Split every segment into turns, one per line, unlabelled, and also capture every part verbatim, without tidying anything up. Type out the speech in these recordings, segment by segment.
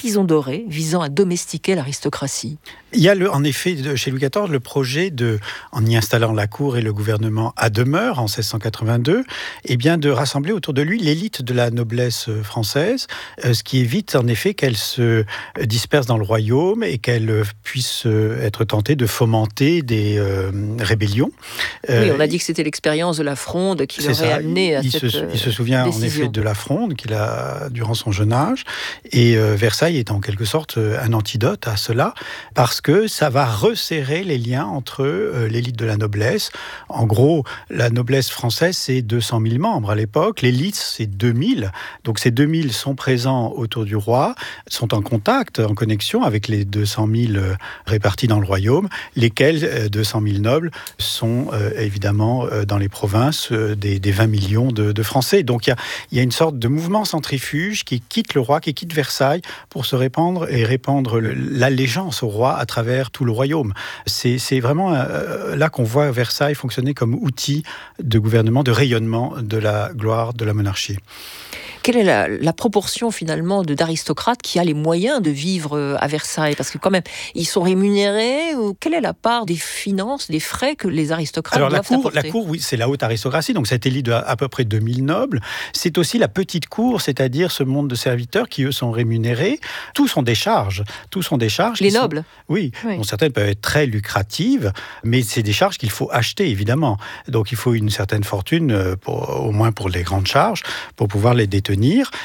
prison dorée visant à domestiquer l'aristocratie.
Il y a le, en effet chez Louis quatorze le projet de, en y installant la cour et le gouvernement à demeure en seize cent quatre-vingt-deux, eh bien de rassembler autour de lui l'élite de la noblesse française, ce qui évite en effet qu'elle se disperse dans le royaume et qu'elle puisse être tentée de fomenter des euh, rébellions.
Oui, on a dit que c'était l'expérience de la Fronde qui l'aurait amené à
il
cette
se, Il se souvient
décision.
En effet de la Fronde qu'il a durant son jeune âge, et euh, Versailles est en quelque sorte un antidote à cela, parce que ça va resserrer les liens entre euh, l'élite de la noblesse. En gros, la noblesse française, c'est deux cent mille membres à l'époque, l'élite, c'est deux mille. Donc ces deux mille sont présents autour du roi, sont en contact, en connexion avec les deux cent mille euh, répartis dans le royaume, lesquels euh, deux cent mille nobles sont euh, évidemment euh, dans les provinces euh, des, des vingt millions de, de Français. Donc il y a, y a une sorte de mouvement centrifuge qui quitte le roi, qui quitte Versailles pour se répandre et répandre le, l'allégeance au roi à travers tout le royaume. C'est, c'est vraiment euh, là qu'on voit Versailles fonctionner comme outil de gouvernement, de rayonnement de la gloire de la monarchie.
Quelle est la, la proportion finalement de, d'aristocrates qui a les moyens de vivre à Versailles ? Parce que quand même, ils sont rémunérés, ou quelle est la part des finances, des frais que les aristocrates
Alors,
doivent
la cour,
apporter ?
La cour, oui, c'est la haute aristocratie, donc cette élite de à peu près deux mille nobles. C'est aussi la petite cour, c'est-à-dire ce monde de serviteurs qui, eux, sont rémunérés. Tous sont des charges. Tous sont des charges.
Les
sont,
nobles ?
Oui. oui. Bon, certaines peuvent être très lucratives, mais c'est des charges qu'il faut acheter, évidemment. Donc, il faut une certaine fortune, pour, au moins pour les grandes charges, pour pouvoir les détenir.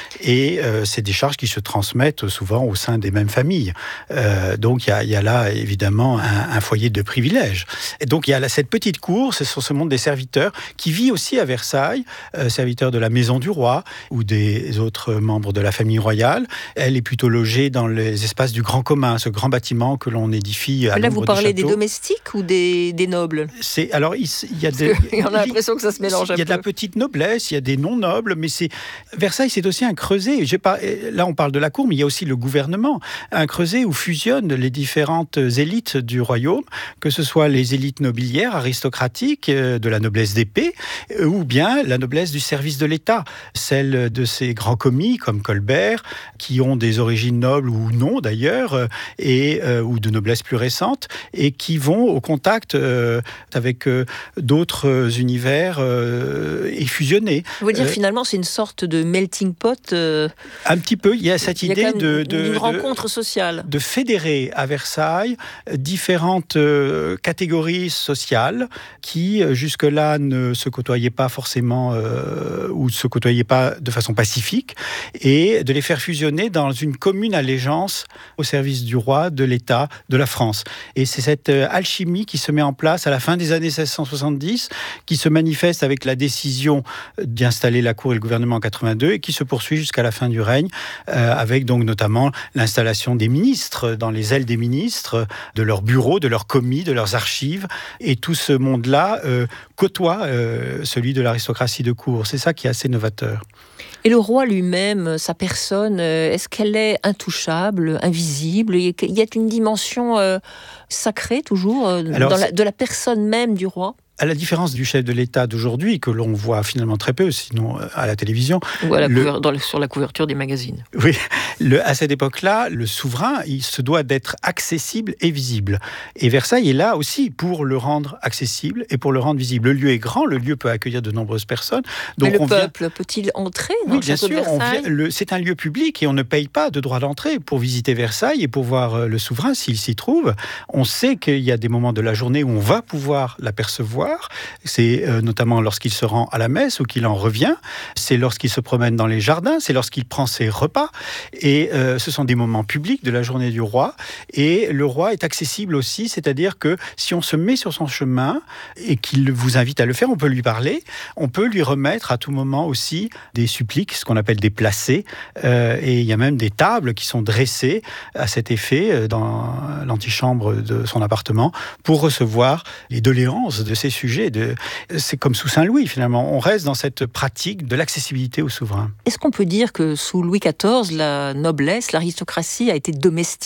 Et euh, c'est des charges qui se transmettent souvent au sein des mêmes familles. Euh, donc il y, y a là évidemment un, un foyer de privilèges. Et donc il y a là, cette petite cour, c'est sur ce monde des serviteurs, qui vit aussi à Versailles, euh, serviteurs de la maison du roi ou des autres membres de la famille royale. Elle est plutôt logée dans les espaces du grand commun, ce grand bâtiment que l'on édifie à
Là,
l'ombre
vous parlez
du
des domestiques ou des, des nobles ?
C'est, alors, il, il y a des,
on a l'impression que ça se mélange un peu.
Il y a de la petite noblesse, il y a des non-nobles, mais c'est Versailles, c'est aussi un creuset. J'ai pas, là, on parle de la cour, mais il y a aussi le gouvernement. Un creuset où fusionnent les différentes élites du royaume, que ce soit les élites nobiliaires, aristocratiques, de la noblesse d'épée, ou bien la noblesse du service de l'État. Celle de ces grands commis, comme Colbert, qui ont des origines nobles ou non, d'ailleurs, et, euh, ou de noblesse plus récente, et qui vont au contact euh, avec euh, d'autres univers euh, et fusionner.
Vous voulez dire,
euh,
finalement, c'est une sorte de melting pot euh,
Un petit peu, il y a cette
il y a
idée
quand même
de,
une,
de,
une
de,
rencontre sociale.
de fédérer à Versailles différentes euh, catégories sociales qui, euh, jusque-là, ne se côtoyaient pas forcément euh, ou ne se côtoyaient pas de façon pacifique, et de les faire fusionner dans une commune allégeance au service du roi, de l'État, de la France. Et c'est cette euh, alchimie qui se met en place à la fin des années seize cent soixante-dix, qui se manifeste avec la décision d'y installer la cour et le gouvernement en quatre-vingt-deux, et qui se poursuit jusqu'à la fin du règne, euh, avec donc notamment l'installation des ministres dans les ailes des ministres, de leurs bureaux, de leurs commis, de leurs archives, et tout ce monde-là euh, côtoie euh, celui de l'aristocratie de cour. C'est ça qui est assez novateur.
Et le roi lui-même, sa personne, est-ce qu'elle est intouchable, invisible ? Il y a une dimension euh, sacrée toujours Alors, dans la, de la personne même du roi ?
À la différence du chef de l'État d'aujourd'hui, que l'on voit finalement très peu, sinon à la télévision.
Ou à la
le...
couver... dans le... sur la couverture des magazines.
Oui, le... à cette époque-là, le souverain, il se doit d'être accessible et visible. Et Versailles est là aussi pour le rendre accessible et pour le rendre visible. Le lieu est grand, le lieu peut accueillir de nombreuses personnes. Donc
Mais le
on
peuple
vient...
peut-il entrer dans
oui,
le château de Versailles ?
Oui, bien sûr, le... c'est un lieu public et on ne paye pas de droit d'entrée pour visiter Versailles et pour voir le souverain s'il s'y trouve. On sait qu'il y a des moments de la journée où on va pouvoir l'apercevoir. C'est Euh, notamment lorsqu'il se rend à la messe ou qu'il en revient, c'est lorsqu'il se promène dans les jardins, c'est lorsqu'il prend ses repas, et euh, ce sont des moments publics de la journée du roi, et le roi est accessible aussi, c'est-à-dire que si on se met sur son chemin et qu'il vous invite à le faire, on peut lui parler, on peut lui remettre à tout moment aussi des suppliques, ce qu'on appelle des placets, euh, et il y a même des tables qui sont dressées à cet effet dans l'antichambre de son appartement pour recevoir les doléances de ses sujets. De, c'est comme sous Saint-Louis, finalement. On reste dans cette pratique de l'accessibilité au souverain.
Est-ce qu'on peut dire que sous Louis quatorze, la noblesse, l'aristocratie a été domestiquée ?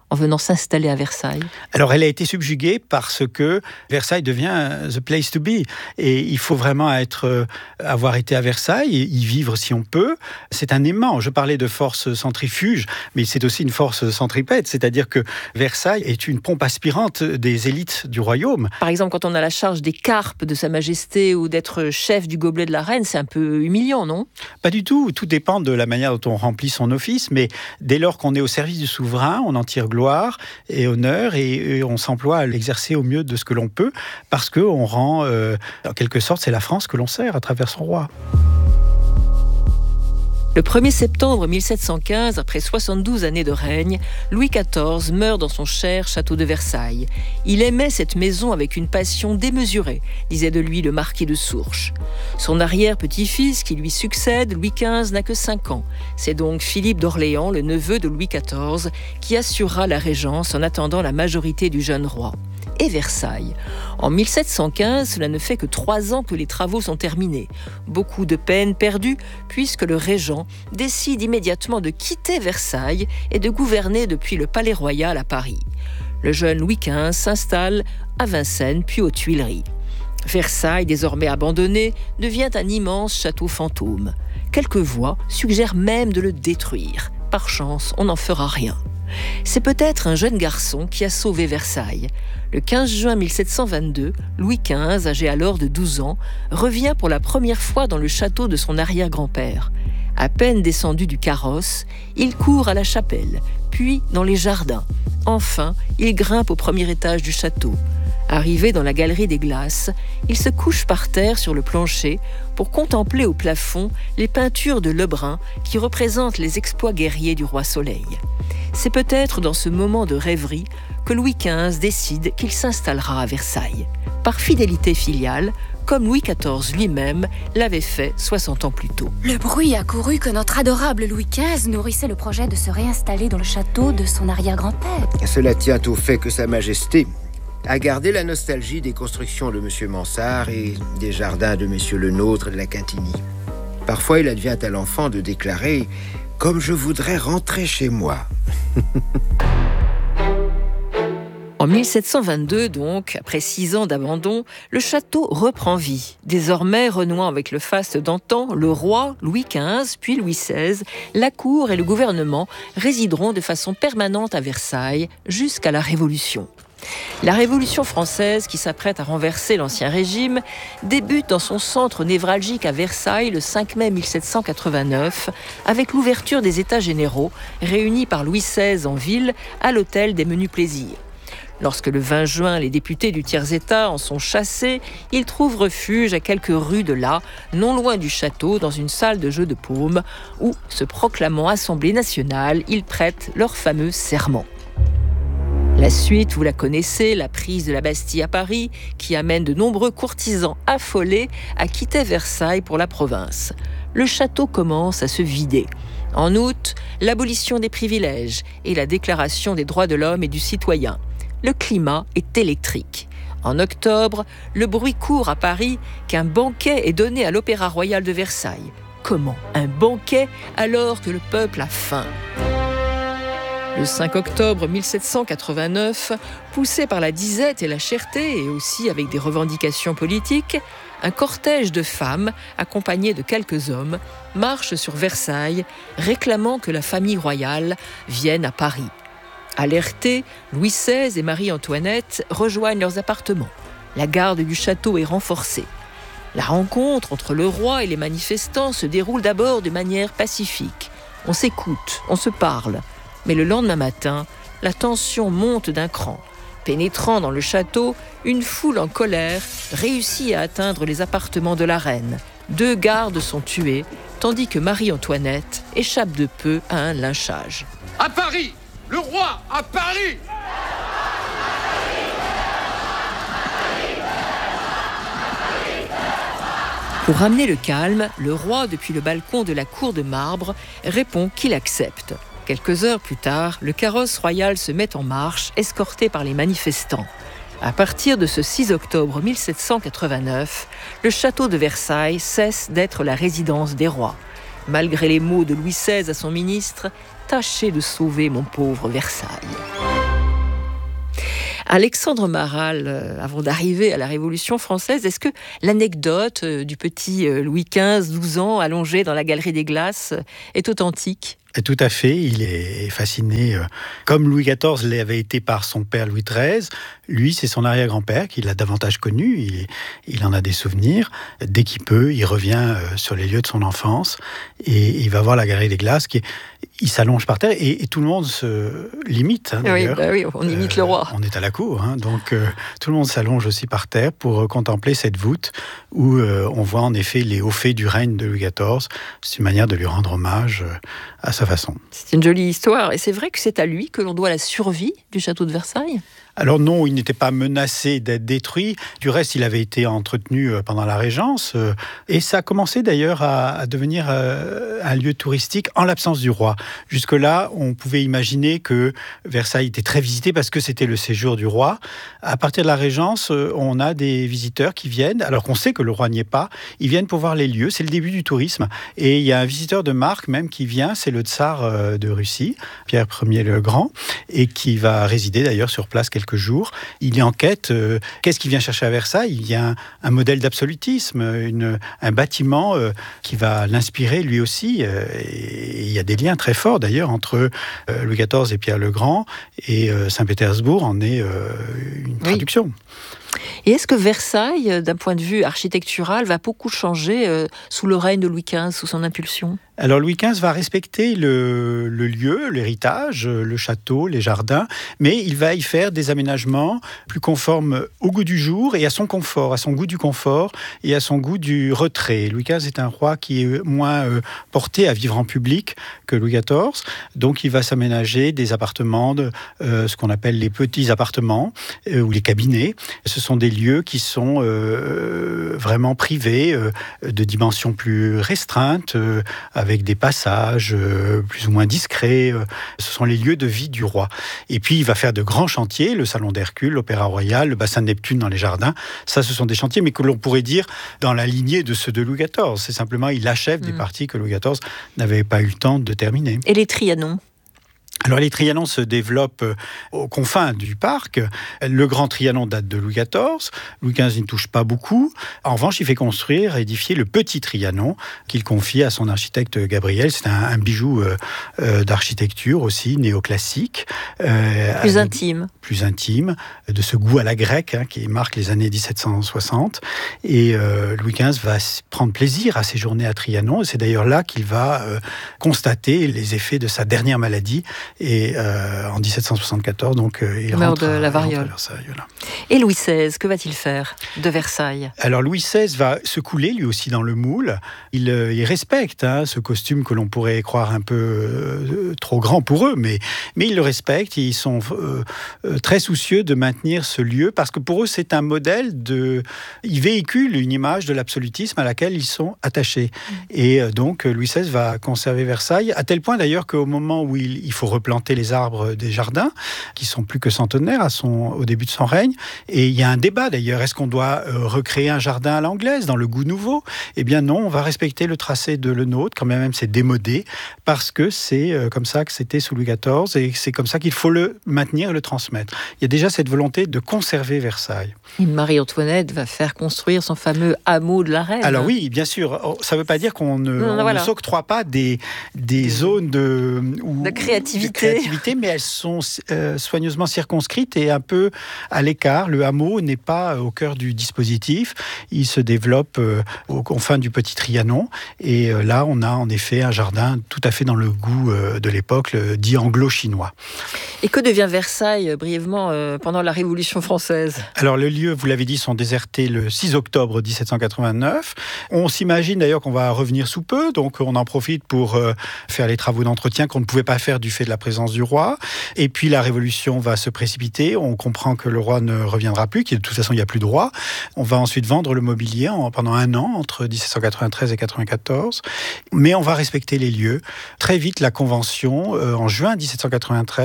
en venant s'installer à Versailles?
Alors, elle a été subjuguée parce que Versailles devient the place to be. Et il faut vraiment être, euh, avoir été à Versailles, et y vivre si on peut. C'est un aimant. Je parlais de force centrifuge, mais c'est aussi une force centripète. C'est-à-dire que Versailles est une pompe aspirante des élites du royaume.
Par exemple, quand on a la charge des carpes de Sa Majesté ou d'être chef du gobelet de la reine, c'est un peu humiliant, non?
Pas du tout. Tout dépend de la manière dont on remplit son office. Mais dès lors qu'on est au service du souverain, on en tire gloire et honneur, et on s'emploie à l'exercer au mieux de ce que l'on peut, parce qu'on rend, euh, en quelque sorte, c'est la France que l'on sert à travers son roi.
Le premier septembre mille sept cent quinze, après soixante-douze années de règne, Louis quatorze meurt dans son cher château de Versailles. Il aimait cette maison avec une passion démesurée, disait de lui le marquis de Sourches. Son arrière-petit-fils qui lui succède, Louis quinze, n'a que cinq ans. C'est donc Philippe d'Orléans, le neveu de Louis quatorze, qui assurera la régence en attendant la majorité du jeune roi. Et Versailles. En mille sept cent quinze, cela ne fait que trois ans que les travaux sont terminés. Beaucoup de peine perdue, puisque le régent décide immédiatement de quitter Versailles et de gouverner depuis le Palais Royal à Paris. Le jeune Louis quinze s'installe à Vincennes, puis aux Tuileries. Versailles, désormais abandonné, devient un immense château fantôme. Quelques voix suggèrent même de le détruire. Par chance, on n'en fera rien. C'est peut-être un jeune garçon qui a sauvé Versailles. Le quinze juin mille sept cent vingt-deux, Louis quinze, âgé alors de douze ans, revient pour la première fois dans le château de son arrière-grand-père. À peine descendu du carrosse, il court à la chapelle, puis dans les jardins. Enfin, il grimpe au premier étage du château. Arrivé dans la galerie des glaces, il se couche par terre sur le plancher pour contempler au plafond les peintures de Lebrun qui représentent les exploits guerriers du roi Soleil. C'est peut-être dans ce moment de rêverie que Louis quinze décide qu'il s'installera à Versailles. Par fidélité filiale, comme Louis quatorze lui-même l'avait fait soixante ans plus tôt.
Le bruit a couru que notre adorable Louis quinze nourrissait le projet de se réinstaller dans le château de son arrière-grand-père.
Cela tient au fait que Sa Majesté a gardé la nostalgie des constructions de Monsieur Mansart et des jardins de Monsieur Le Nôtre et de la Quintigny. Parfois, il advient à l'enfant de déclarer « Comme je voudrais rentrer chez moi ».
En mille sept cent vingt-deux, donc, après six ans d'abandon, le château reprend vie. Désormais, renouant avec le faste d'antan, le roi, Louis quinze, puis Louis seize, la cour et le gouvernement résideront de façon permanente à Versailles jusqu'à la Révolution. La Révolution française, qui s'apprête à renverser l'Ancien Régime, débute dans son centre névralgique à Versailles le cinq mai mille sept cent quatre-vingt-neuf, avec l'ouverture des États généraux, réunis par Louis seize en ville, à l'hôtel des Menus Plaisirs. Lorsque le vingt juin, les députés du tiers-état en sont chassés, ils trouvent refuge à quelques rues de là, non loin du château, dans une salle de jeu de paume, où, se proclamant Assemblée nationale, ils prêtent leur fameux serment. La suite, vous la connaissez, la prise de la Bastille à Paris, qui amène de nombreux courtisans affolés à quitter Versailles pour la province. Le château commence à se vider. En août, l'abolition des privilèges et la déclaration des droits de l'homme et du citoyen. Le climat est électrique. En octobre, le bruit court à Paris qu'un banquet est donné à l'Opéra Royal de Versailles. Comment un banquet alors que le peuple a faim ? Le cinq octobre mille sept cent quatre-vingt-neuf, poussé par la disette et la cherté, et aussi avec des revendications politiques, un cortège de femmes, accompagné de quelques hommes, marche sur Versailles, réclamant que la famille royale vienne à Paris. Alertés, Louis seize et Marie-Antoinette rejoignent leurs appartements. La garde du château est renforcée. La rencontre entre le roi et les manifestants se déroule d'abord de manière pacifique. On s'écoute, on se parle. Mais le lendemain matin, la tension monte d'un cran. Pénétrant dans le château, une foule en colère réussit à atteindre les appartements de la reine. Deux gardes sont tués, tandis que Marie-Antoinette échappe de peu à un lynchage.
À Paris! Le roi à Paris!
Pour ramener le calme, le roi, depuis le balcon de la cour de marbre, répond qu'il accepte. Quelques heures plus tard, le carrosse royal se met en marche, escorté par les manifestants. À partir de ce six octobre mille sept cent quatre-vingt-neuf, le château de Versailles cesse d'être la résidence des rois. Malgré les mots de Louis seize à son ministre, « Tâchez de sauver mon pauvre Versailles ». Alexandre Maral, euh, avant d'arriver à la Révolution française, est-ce que l'anecdote euh, du petit euh, Louis quinze, douze ans, allongé dans la galerie des Glaces, euh, est authentique ?
Et tout à fait, il est fasciné, euh, comme Louis quatorze l'avait été par son père Louis treize. Lui, c'est son arrière-grand-père qui l'a davantage connu, il, il en a des souvenirs. Dès qu'il peut, il revient euh, sur les lieux de son enfance et il va voir la galerie des Glaces. Qui est, il s'allonge par terre et, et tout le monde se limite, hein, d'ailleurs.
Oui, bah oui, on imite euh, le roi.
On est à la cour, hein, donc euh, tout le monde s'allonge aussi par terre pour euh, contempler cette voûte où euh, on voit en effet les hauts faits du règne de Louis quatorze. C'est une manière de lui rendre hommage euh, à sa façon.
C'est une jolie histoire. Et c'est vrai que c'est à lui que l'on doit la survie du château de Versailles ?
Alors non, il n'était pas menacé d'être détruit. Du reste, il avait été entretenu pendant la Régence. Et ça a commencé d'ailleurs à, à devenir un lieu touristique en l'absence du roi. Jusque-là, on pouvait imaginer que Versailles était très visité parce que c'était le séjour du roi. À partir de la Régence, on a des visiteurs qui viennent, alors qu'on sait que le roi n'y est pas. Ils viennent pour voir les lieux. C'est le début du tourisme. Et il y a un visiteur de marque même qui vient, c'est le tsar de Russie, Pierre Ier le Grand, et qui va résider d'ailleurs sur place quelques jours. Il est en quête. Euh, qu'est-ce qu'il vient chercher à Versailles ? Il y a un, un modèle d'absolutisme, une, un bâtiment euh, qui va l'inspirer lui aussi. Euh, et il y a des liens très forts d'ailleurs entre euh, Louis quatorze et Pierre le Grand. Et euh, Saint-Pétersbourg en est euh, une traduction. Oui.
Et est-ce que Versailles, d'un point de vue architectural, va beaucoup changer euh, sous le règne de Louis quinze, sous son impulsion ?
Alors Louis quinze va respecter le, le lieu, l'héritage, le château, les jardins, mais il va y faire des aménagements plus conformes au goût du jour et à son confort, à son goût du confort et à son goût du retrait. Louis quinze est un roi qui est moins euh, porté à vivre en public que Louis quatorze, donc il va s'aménager des appartements, de, euh, ce qu'on appelle les petits appartements euh, ou les cabinets. Ce sont des lieux qui sont euh, vraiment privés, euh, de dimensions plus restreintes, euh, avec des passages euh, plus ou moins discrets. Euh, ce sont les lieux de vie du roi. Et puis, il va faire de grands chantiers, le Salon d'Hercule, l'Opéra Royal, le bassin de Neptune dans les jardins. Ça, ce sont des chantiers, mais que l'on pourrait dire dans la lignée de ceux de Louis quatorze. C'est simplement, il achève mmh. des parties que Louis quatorze n'avait pas eu le temps de terminer.
Et les Trianons ?
Alors les Trianons se développent aux confins du parc. Le grand Trianon date de Louis quatorze. Louis quinze n'y touche pas beaucoup. En revanche, il fait construire, édifier le petit Trianon qu'il confie à son architecte Gabriel. C'est un, un bijou euh, euh, d'architecture aussi, néoclassique.
Euh, plus intime.
Plus intime, de ce goût à la grecque hein, qui marque les années dix-sept cent soixante. Et euh, Louis quinze va prendre plaisir à séjourner à Trianon. Et c'est d'ailleurs là qu'il va euh, constater les effets de sa dernière maladie. Et euh, en dix-sept cent soixante-quatorze, donc euh, il
meurt
rentre
de la
à,
variole.
À Versailles, voilà.
Et Louis seize, que va-t-il faire de Versailles ?
Alors Louis seize va se couler lui aussi dans le moule. Il, euh, il respecte hein, ce costume que l'on pourrait croire un peu euh, trop grand pour eux, mais, mais ils le respectent. Ils sont euh, euh, très soucieux de maintenir ce lieu parce que pour eux c'est un modèle de. Ils véhiculent une image de l'absolutisme à laquelle ils sont attachés. Mmh. Et euh, donc Louis seize va conserver Versailles à tel point d'ailleurs qu'au moment où il, il faut replanter les arbres des jardins, qui sont plus que centenaires à son, au début de son règne. Et il y a un débat d'ailleurs, est-ce qu'on doit euh, recréer un jardin à l'anglaise, dans le goût nouveau ? Eh bien non, on va respecter le tracé de le nôtre, quand même c'est démodé, parce que c'est euh, comme ça que c'était sous Louis quatorze, et c'est comme ça qu'il faut le maintenir et le transmettre. Il y a déjà cette volonté de conserver Versailles.
Et Marie-Antoinette va faire construire son fameux hameau de la Reine.
Alors oui, bien sûr, ça ne veut pas dire qu'on ne, non, non, voilà. ne s'octroie pas des, des zones de, où,
de créativité.
De créativité, mais elles sont euh, soigneusement circonscrites et un peu à l'écart. Le hameau n'est pas au cœur du dispositif. Il se développe euh, aux confins du petit Trianon. Et euh, là, on a en effet un jardin tout à fait dans le goût euh, de l'époque, le dit anglo-chinois.
Et que devient Versailles, brièvement, euh, pendant la Révolution française ?
Alors, les lieux, vous l'avez dit, sont désertés le six octobre dix-sept cent quatre-vingt-neuf. On s'imagine d'ailleurs qu'on va revenir sous peu, donc on en profite pour euh, faire les travaux d'entretien qu'on ne pouvait pas faire du fait de la présence du roi. Et puis la Révolution va se précipiter. On comprend que le roi ne reviendra plus, que de toute façon il n'y a plus de roi. On va ensuite vendre le mobilier en, pendant un an, entre dix-sept cent quatre-vingt-treize et quatre-vingt-quatorze. Mais on va respecter les lieux. Très vite, la Convention, euh, en juin dix-sept cent quatre-vingt-treize,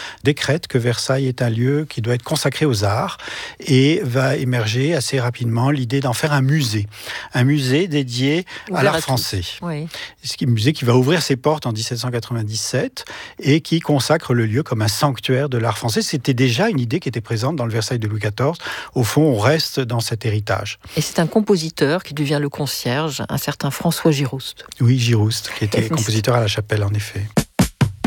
décrète que Versailles est un lieu qui doit être consacré aux arts et va émerger assez rapidement l'idée d'en faire un musée. Un musée dédié
Ouvert
à l'art
à
français.
Oui.
C'est un musée qui va ouvrir ses portes en dix-sept cent quatre-vingt-dix-sept et qui consacre le lieu comme un sanctuaire de l'art français. C'était déjà une idée qui était présente dans le Versailles de Louis quatorze. Au fond, on reste dans cet héritage.
Et c'est un compositeur qui devient le concierge, un certain François Girouste.
Oui, Girouste, qui était compositeur à la Chapelle, en effet.